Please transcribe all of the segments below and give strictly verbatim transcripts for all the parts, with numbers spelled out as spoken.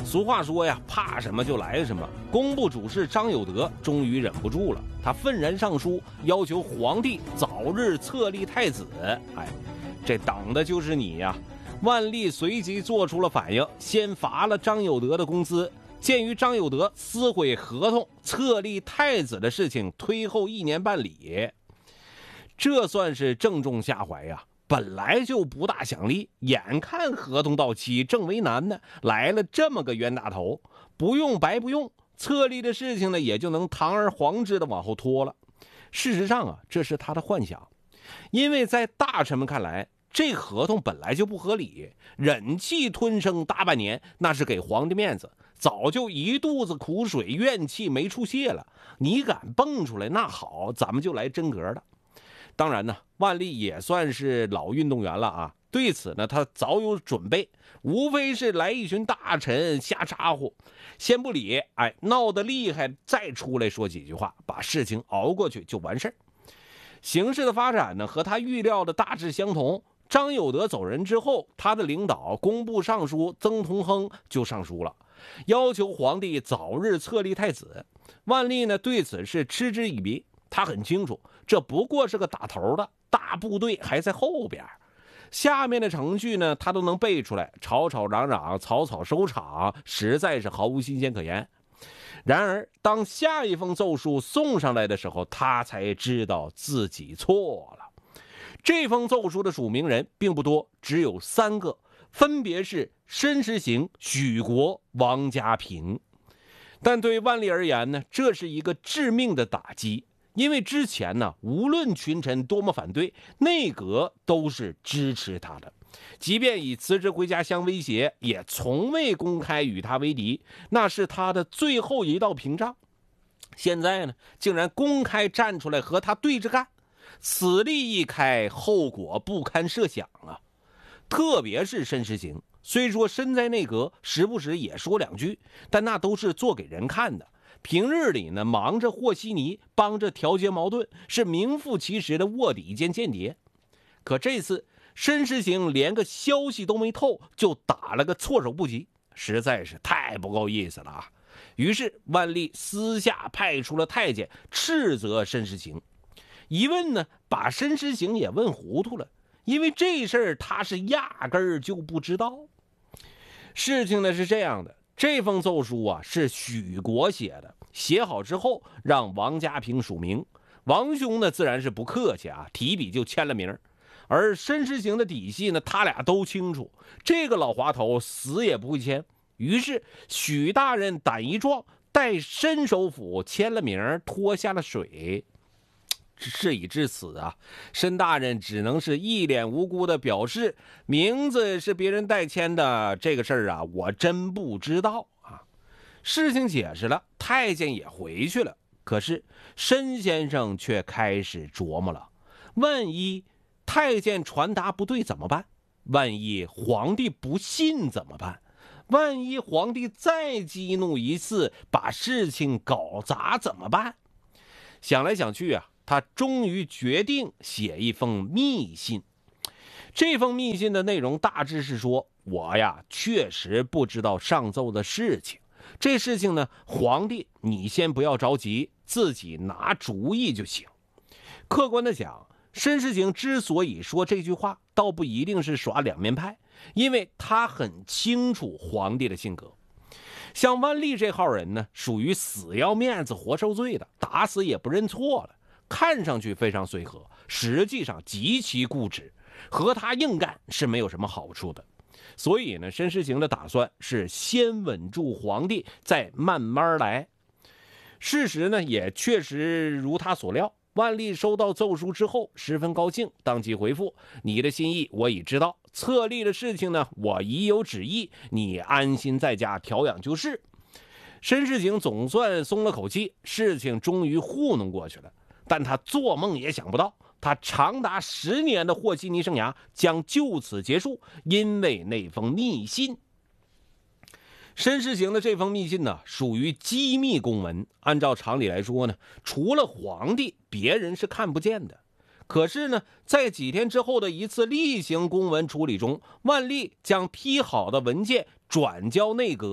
俗话说呀，怕什么就来什么。工部主事张有德终于忍不住了，他愤然上书，要求皇帝早日册立太子。哎，这等的就是你呀！万历随即做出了反应，先罚了张有德的工资。鉴于张有德撕毁合同册立太子的事情推后一年办理，这算是正中下怀呀。本来就不大想立，眼看合同到期正为难呢，来了这么个冤大头，不用白不用，册立的事情呢也就能堂而皇之的往后拖了。事实上啊，这是他的幻想，因为在大臣们看来，这合同本来就不合理，忍气吞声大半年，那是给皇帝面子，早就一肚子苦水，怨气没处泄了。你敢蹦出来，那好，咱们就来真格的。当然呢，万历也算是老运动员了啊，对此呢他早有准备，无非是来一群大臣瞎咋呼，先不理，哎，闹得厉害再出来说几句话，把事情熬过去就完事儿。形势的发展呢和他预料的大致相同，张有德走人之后，他的领导工部尚书曾同亨就上书了，要求皇帝早日册立太子。万历呢对此是嗤之以鼻，他很清楚这不过是个打头的，大部队还在后边，下面的程序呢他都能背出来，吵吵嚷嚷，草草收场，实在是毫无新鲜可言。然而当下一封奏书送上来的时候，他才知道自己错了。这封奏书的署名人并不多，只有三个，分别是申时行、许国、王家平。但对万历而言呢，这是一个致命的打击，因为之前呢，无论群臣多么反对，内阁都是支持他的，即便以辞职回家相威胁，也从未公开与他为敌，那是他的最后一道屏障。现在呢，竟然公开站出来和他对着干，此例一开，后果不堪设想啊！特别是申时行，虽说身在内阁，时不时也说两句，但那都是做给人看的。平日里呢，忙着和稀泥，帮着调节矛盾，是名副其实的卧底兼间谍。可这次申时行连个消息都没透，就打了个措手不及，实在是太不够意思了啊！于是万历私下派出了太监斥责申时行。一问呢，把申时行也问糊涂了，因为这事儿他是压根儿就不知道。事情呢是这样的，这封奏书啊是许国写的，写好之后让王家平署名，王兄呢自然是不客气啊，提笔就签了名。而申时行的底细呢，他俩都清楚，这个老滑头死也不会签。于是许大人胆一壮，代申首府签了名，拖下了水。事已至此啊，申大人只能是一脸无辜的表示，名字是别人代签的，这个事儿啊，我真不知道啊。事情解释了，太监也回去了，可是申先生却开始琢磨了，万一太监传达不对怎么办？万一皇帝不信怎么办？万一皇帝再激怒一次，把事情搞砸怎么办？想来想去啊，他终于决定写一封密信。这封密信的内容大致是说，我呀确实不知道上奏的事情，这事情呢，皇帝你先不要着急，自己拿主意就行。客观的讲，申时行之所以说这句话，倒不一定是耍两面派，因为他很清楚皇帝的性格。像万历这号人呢，属于死要面子活受罪的，打死也不认错了，看上去非常随和，实际上极其固执，和他硬干是没有什么好处的。所以呢，申时行的打算是先稳住皇帝，再慢慢来。事实呢，也确实如他所料，万历收到奏书之后十分高兴，当即回复，你的心意我已知道，册立的事情呢，我已有旨意，你安心在家调养就是。申时行总算松了口气，事情终于糊弄过去了。但他做梦也想不到，他长达十年的和稀泥生涯将就此结束，因为那封密信。申时行的这封密信呢，属于机密公文，按照常理来说呢，除了皇帝，别人是看不见的。可是呢，在几天之后的一次例行公文处理中，万历将批好的文件转交内阁，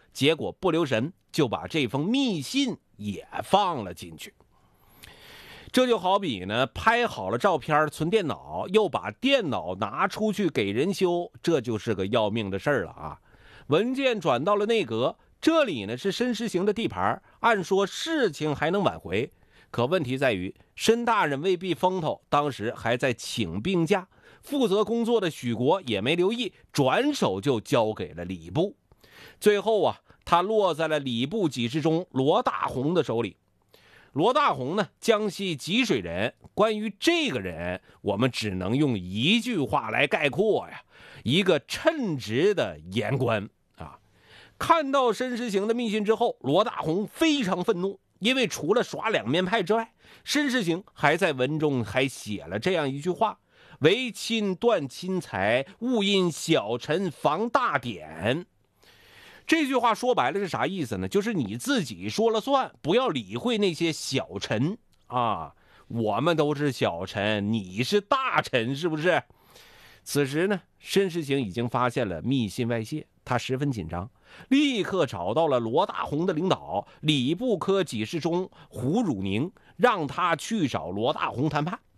结果不留神就把这封密信也放了进去。这就好比呢，拍好了照片存电脑，又把电脑拿出去给人修，这就是个要命的事儿了啊！文件转到了内阁，这里呢是申时行的地盘，按说事情还能挽回，可问题在于申大人未避风头，当时还在请病假，负责工作的许国也没留意，转手就交给了礼部。最后啊，他落在了礼部给事中罗大鸿的手里。罗大鸿呢，江西吉水人。关于这个人，我们只能用一句话来概括呀：一个称职的言官啊！看到申时行的密信之后，罗大鸿非常愤怒，因为除了耍两面派之外，申时行还在文中还写了这样一句话：为亲断亲财，勿因小臣防大典。这句话说白了是啥意思呢？就是你自己说了算，不要理会那些小臣啊！我们都是小臣，你是大臣，是不是？此时呢，申时行已经发现了密信外泄，他十分紧张，立刻找到了罗大鸿的领导礼部科给事中胡汝宁，让他去找罗大鸿谈判。